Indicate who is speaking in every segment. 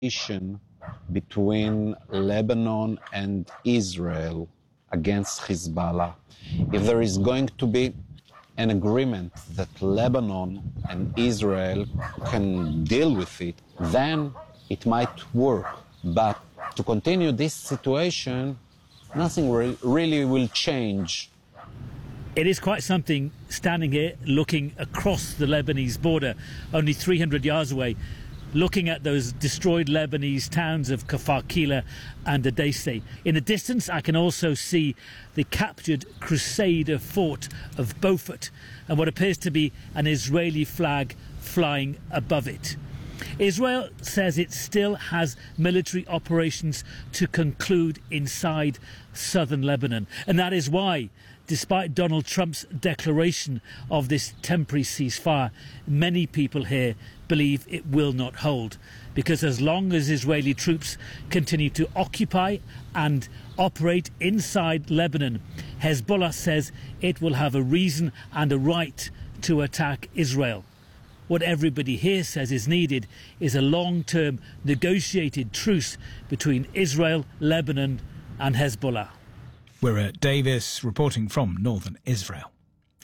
Speaker 1: between Lebanon and Israel against Hezbollah. If there is going to be an agreement that Lebanon and Israel can deal with it, then it might work. But to continue this situation, nothing really will change.
Speaker 2: It is quite something standing here looking across the Lebanese border, only 300 yards away, looking at those destroyed Lebanese towns of Kfar Kila and Edessa. In the distance, I can also see the captured Crusader fort of Beaufort and what appears to be an Israeli flag flying above it. Israel says it still has military operations to conclude inside southern Lebanon, and that is why, despite Donald Trump's declaration of this temporary ceasefire, many people here believe it will not hold, because as long as Israeli troops continue to occupy and operate inside Lebanon, Hezbollah says it will have a reason and a right to attack Israel. What everybody here says is needed is a long-term negotiated truce between Israel, Lebanon and Hezbollah.
Speaker 3: We're at Davis reporting from northern Israel.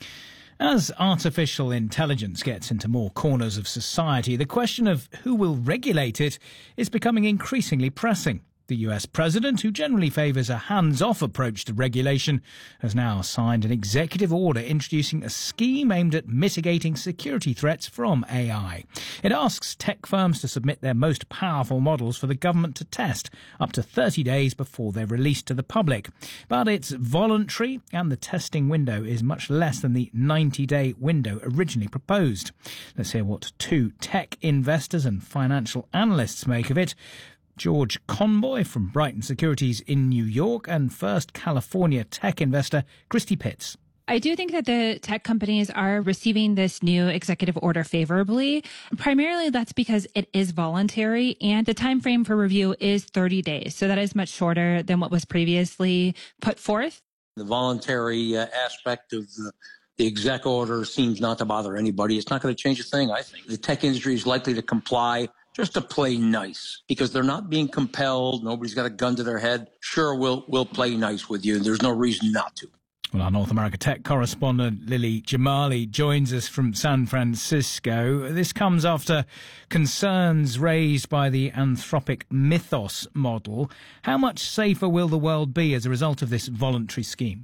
Speaker 3: As artificial intelligence gets into more corners of society, the question of who will regulate it is becoming increasingly pressing. The US president, who generally favours a hands-off approach to regulation, has now signed an executive order introducing a scheme aimed at mitigating security threats from AI. It asks tech firms to submit their most powerful models for the government to test up to 30 days before they're released to the public. But it's voluntary, and the testing window is much less than the 90-day window originally proposed. Let's hear what two tech investors and financial analysts make of it. George Conboy from Brighton Securities in New York and First California tech investor Christy Pitts.
Speaker 4: I do think that the tech companies are receiving this new executive order favorably. Primarily, that's because it is voluntary and the time frame for review is 30 days. So that is much shorter than what was previously put forth.
Speaker 5: The voluntary aspect of the exec order seems not to bother anybody. It's not going to change a thing, I think. The tech industry is likely to comply just to play nice, because they're not being compelled. Nobody's got a gun to their head. Sure, we'll play nice with you. There's no reason not to.
Speaker 3: Well, our North America tech correspondent Lily Jamali joins us from San Francisco. This comes after concerns raised by the Anthropic Mythos model. How much safer will the world be as a result of this voluntary scheme?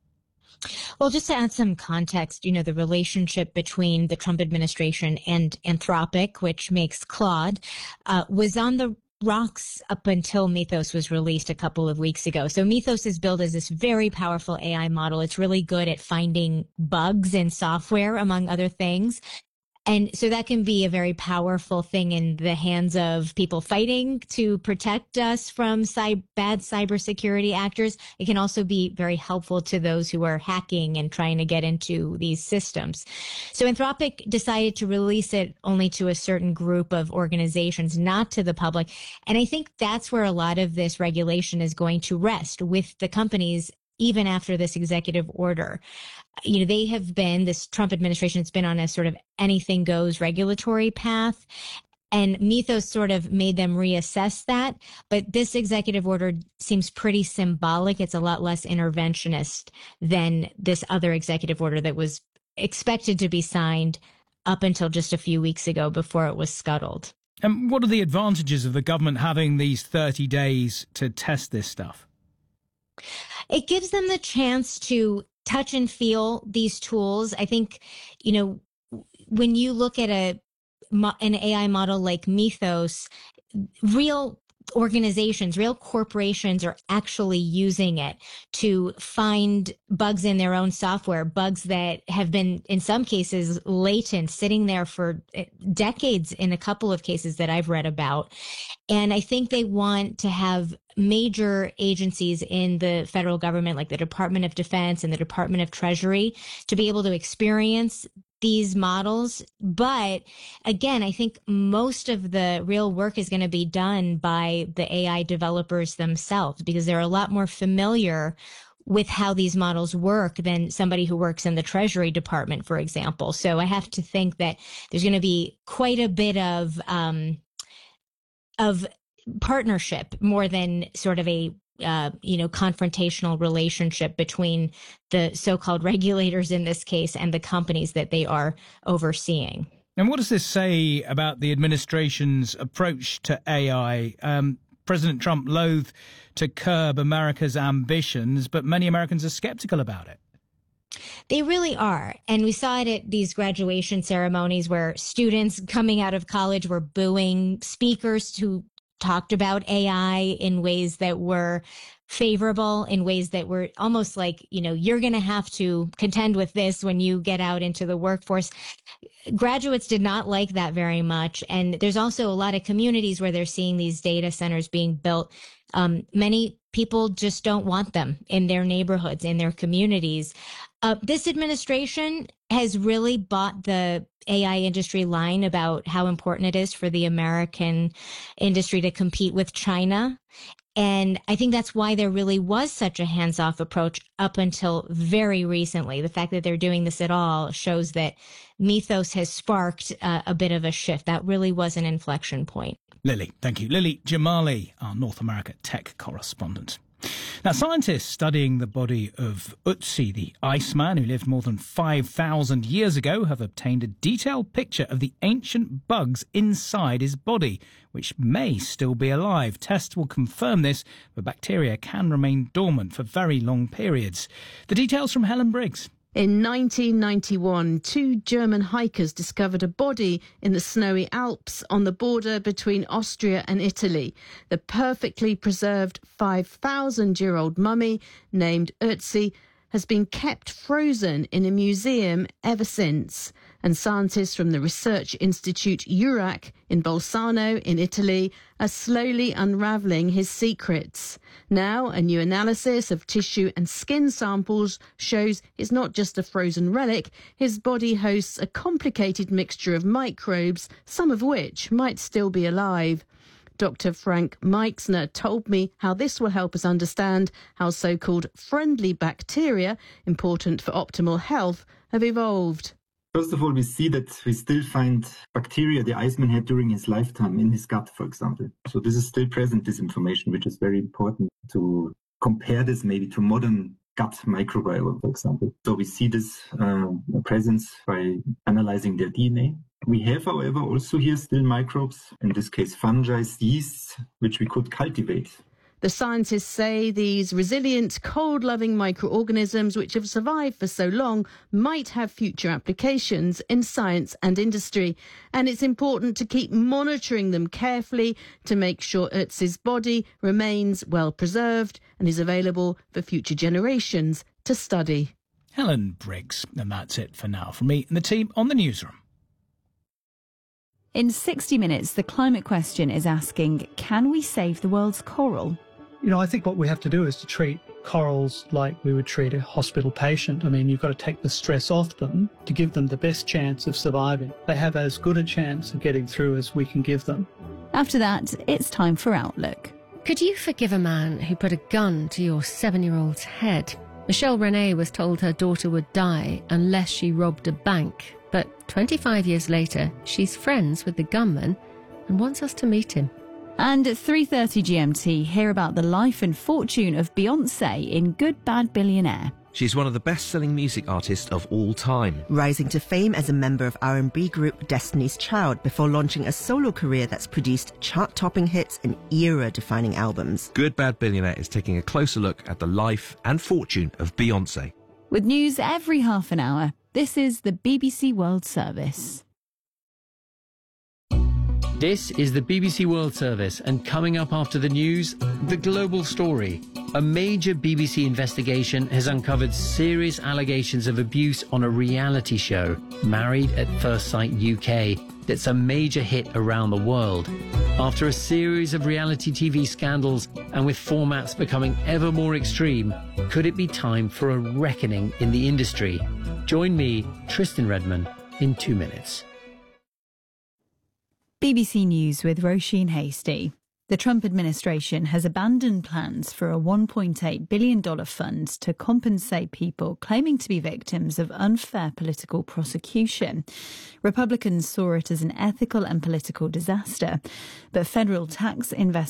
Speaker 6: Well, just to add some context, the relationship between the Trump administration and Anthropic, which makes Claude, was on the rocks up until Mythos was released a couple of weeks ago. So Mythos is built as this very powerful AI model. It's really good at finding bugs in software, among other things. And so that can be a very powerful thing in the hands of people fighting to protect us from bad cybersecurity actors. It can also be very helpful to those who are hacking and trying to get into these systems. So Anthropic decided to release it only to a certain group of organizations, not to the public. And I think that's where a lot of this regulation is going to rest with the companies, even after this executive order. They have been, this Trump administration has been on a sort of anything goes regulatory path. And Mythos sort of made them reassess that. But this executive order seems pretty symbolic. It's a lot less interventionist than this other executive order that was expected to be signed up until just a few weeks ago before it was scuttled.
Speaker 3: And what are the advantages of the government having these 30 days to test this stuff?
Speaker 6: It gives them the chance to touch and feel these tools. I think, when you look at an AI model like Mythos, real organizations, real corporations are actually using it to find bugs in their own software, bugs that have been, in some cases, latent, sitting there for decades in a couple of cases that I've read about. And I think they want to have major agencies in the federal government, like the Department of Defense and the Department of Treasury, to be able to experience these models. But again, I think most of the real work is going to be done by the AI developers themselves, because they're a lot more familiar with how these models work than somebody who works in the Treasury Department, for example. So I have to think that there's going to be quite a bit of partnership more than sort of a confrontational relationship between the so-called regulators in this case and the companies that they are overseeing.
Speaker 3: And what does this say about the administration's approach to AI? President Trump loathed to curb America's ambitions, but many Americans are skeptical about it.
Speaker 6: They really are. And we saw it at these graduation ceremonies where students coming out of college were booing speakers who talked about AI in ways that were favorable, in ways that were almost like, you're going to have to contend with this when you get out into the workforce. Graduates did not like that very much. And there's also a lot of communities where they're seeing these data centers being built. Many people just don't want them in their neighborhoods, in their communities. This administration has really bought the AI industry line about how important it is for the American industry to compete with China. And I think that's why there really was such a hands-off approach up until very recently. The fact that they're doing this at all shows that Mythos has sparked a bit of a shift. That really was an inflection point.
Speaker 3: Lily, thank you. Lily Jamali, our North America tech correspondent. Now, scientists studying the body of Ötzi, the Iceman who lived more than 5,000 years ago, have obtained a detailed picture of the ancient bugs inside his body, which may still be alive. Tests will confirm this, but bacteria can remain dormant for very long periods. The details from Helen Briggs.
Speaker 7: In 1991, 2 German hikers discovered a body in the snowy Alps on the border between Austria and Italy. The perfectly preserved 5,000-year-old mummy, named Ötzi, has been kept frozen in a museum ever since. And scientists from the research institute EURAC in Bolzano in Italy are slowly unravelling his secrets. Now, a new analysis of tissue and skin samples shows it's not just a frozen relic. His body hosts a complicated mixture of microbes, some of which might still be alive. Dr. Frank Meixner told me how this will help us understand how so-called friendly bacteria, important for optimal health, have evolved.
Speaker 8: First of all, we see that we still find bacteria the Iceman had during his lifetime in his gut, for example. So this is still present, this information, which is very important to compare this maybe to modern gut microbiome, for example. So we see this presence by analyzing their DNA. We have, however, also here still microbes, in this case fungi, yeasts, which we could cultivate.
Speaker 7: The scientists say these resilient, cold-loving microorganisms which have survived for so long might have future applications in science and industry. And it's important to keep monitoring them carefully to make sure Ötzi's body remains well preserved and is available for future generations to study.
Speaker 3: Helen Briggs. And that's it for now from me and the team on the newsroom.
Speaker 9: In 60 Minutes, the climate question is asking, can we save the world's coral?
Speaker 10: I think what we have to do is to treat corals like we would treat a hospital patient. I mean, you've got to take the stress off them to give them the best chance of surviving. They have as good a chance of getting through as we can give them.
Speaker 9: After that, it's time for Outlook.
Speaker 11: Could you forgive a man who put a gun to your 7-year-old's head? Michelle Renee was told her daughter would die unless she robbed a bank. But 25 years later, she's friends with the gunman and wants us to meet him.
Speaker 9: And at 3:30 GMT, hear about the life and fortune of Beyoncé in Good Bad Billionaire.
Speaker 12: She's one of the best-selling music artists of all time,
Speaker 13: rising to fame as a member of R&B group Destiny's Child before launching a solo career that's produced chart-topping hits and era-defining albums.
Speaker 12: Good Bad Billionaire is taking a closer look at the life and fortune of Beyoncé.
Speaker 9: With news every half an hour, this is the BBC World Service.
Speaker 14: This is the BBC World Service, and coming up after the news, the global story. A major BBC investigation has uncovered serious allegations of abuse on a reality show, Married at First Sight UK, that's a major hit around the world. After a series of reality TV scandals, and with formats becoming ever more extreme, could it be time for a reckoning in the industry? Join me, Tristan Redman, in 2 minutes.
Speaker 9: BBC News with Roisin Hastie. The Trump administration has abandoned plans for a $1.8 billion fund to compensate people claiming to be victims of unfair political prosecution. Republicans saw it as an ethical and political disaster, but federal tax investigators